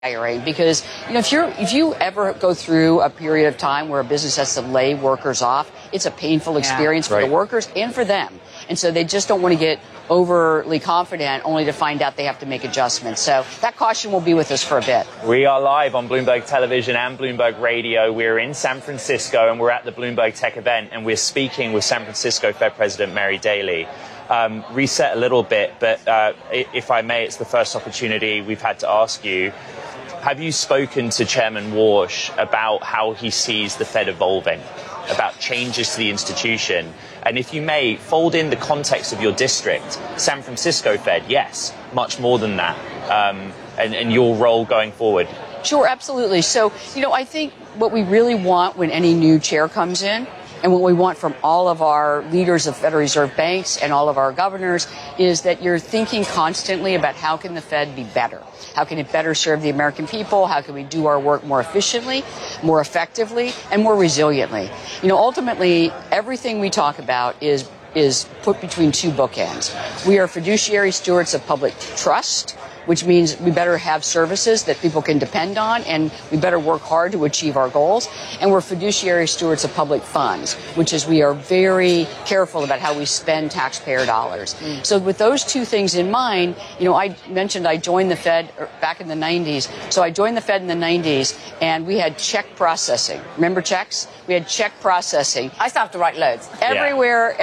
Because, if you ever go through a period of time where a business has to lay workers off, it's a painful experience for the workers and for them. And so they just don't want to get overly confident only to find out they have to make adjustments. So that caution will be with us for a bit. We are live on Bloomberg Television and Bloomberg Radio. We're in San Francisco and we're at the Bloomberg Tech event, and we're speaking with San Francisco Fed President Mary Daly. Reset a little bit, but if I may, it's the first opportunity we've had to ask you. Have you spoken to Chairman Warsh about how he sees the Fed evolving, about changes to the institution? And if you may, fold in the context of your district, San Francisco Fed, yes, much more than that, and your role going forward. Sure, absolutely. So, I think what we really want when any new chair comes in, and what we want from all of our leaders of Federal Reserve banks and all of our governors, is that you're thinking constantly about how can the Fed be better? How can it better serve the American people? How can we do our work more efficiently, more effectively, and more resiliently? Ultimately, everything we talk about is put between two bookends. We are fiduciary stewards of public trust, which means we better have services that people can depend on, and we better work hard to achieve our goals. And we're fiduciary stewards of public funds, which is we are very careful about how we spend taxpayer dollars. So with those two things in mind, I mentioned I joined the Fed back in the 90s. So I joined the Fed in the 90s, and we had check processing. Remember checks? We had check processing. I still have to write loads. Everywhere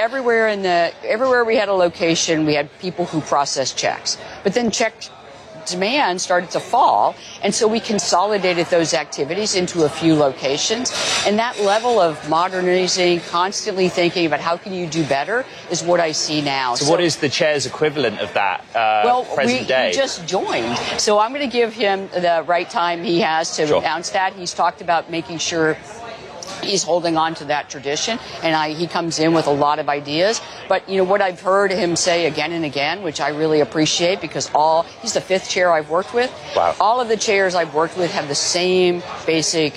we had a location, we had people who processed checks. But then check demand started to fall, and so we consolidated those activities into a few locations. And that level of modernizing, constantly thinking about how can you do better, is what I see now. So what is the chair's equivalent of that present day? He just joined, so I'm going to give him the right time he has to announce that. He's talked about making sure he's holding on to that tradition, and he comes in with a lot of ideas. But, what I've heard him say again and again, which I really appreciate, because he's the fifth chair I've worked with. Wow. All of the chairs I've worked with have the same basic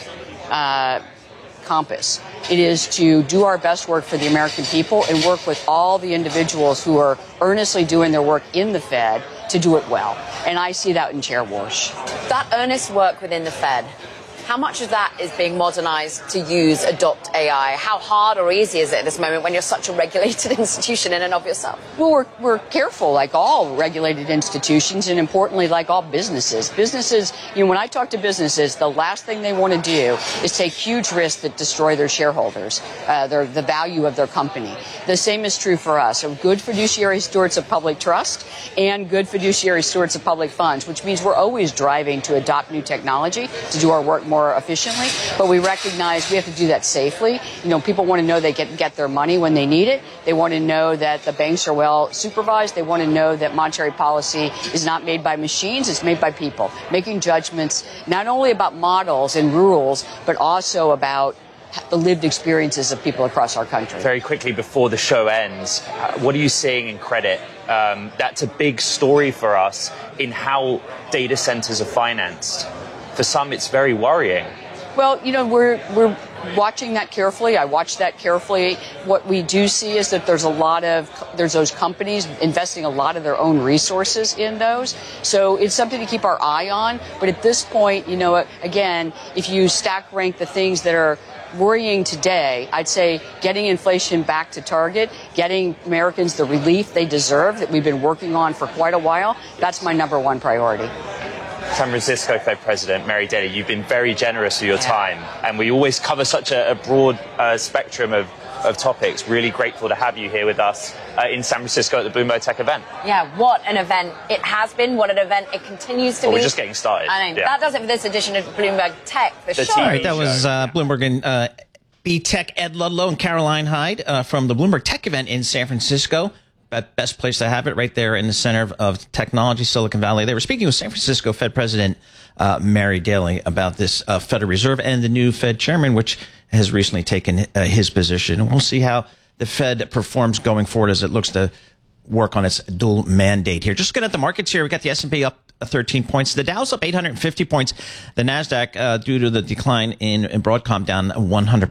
compass. It is to do our best work for the American people and work with all the individuals who are earnestly doing their work in the Fed to do it well. And I see that in Chair Warsh. That earnest work within the Fed, how much of that is being modernized to adopt AI? How hard or easy is it at this moment when you're such a regulated institution in and of yourself? Well, we're careful, like all regulated institutions, and importantly, like all businesses. Businesses, when I talk to businesses, the last thing they want to do is take huge risks that destroy their shareholders, the value of their company. The same is true for us. So good fiduciary stewards of public trust and good fiduciary stewards of public funds, which means we're always driving to adopt new technology to do our work more efficiently, but we recognize we have to do that safely. People want to know they get their money when they need it. They want to know that the banks are well supervised. They want to know that monetary policy is not made by machines, it's made by people, making judgments not only about models and rules, but also about the lived experiences of people across our country. Very quickly before the show ends, what are you seeing in credit? That's a big story for us in how data centers are financed. For some, it's very worrying. Well, we're watching that carefully. I watch that carefully. What we do see is that there's those companies investing a lot of their own resources in those. So it's something to keep our eye on. But at this point, again, if you stack rank the things that are worrying today, I'd say getting inflation back to target, getting Americans the relief they deserve that we've been working on for quite a while, that's my number one priority. San Francisco Fed President Mary Daly, you've been very generous with your time, and we always cover such a broad spectrum of topics. Really grateful to have you here with us in San Francisco at the Bloomberg Tech event. Yeah, what an event it has been, what an event it continues to be. We're just getting started. I know. That does it for this edition of Bloomberg Tech, the show. All right, that was Bloomberg and B-Tech Ed Ludlow and Caroline Hyde from the Bloomberg Tech event in San Francisco. Best place to have it, right there in the center of technology, Silicon Valley. They were speaking with San Francisco Fed President Mary Daly about this Federal Reserve and the new Fed chairman, which has recently taken his position. And we'll see how the Fed performs going forward as it looks to work on its dual mandate here. Just looking at the markets here, we got the S&P up 13 points. The Dow's up 850 points. The NASDAQ, due to the decline in Broadcom, down 100%,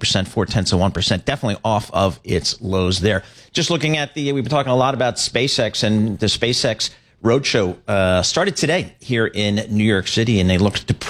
0.4%. Definitely off of its lows there. Just looking at we've been talking a lot about SpaceX and the SpaceX roadshow started today here in New York City, and they look to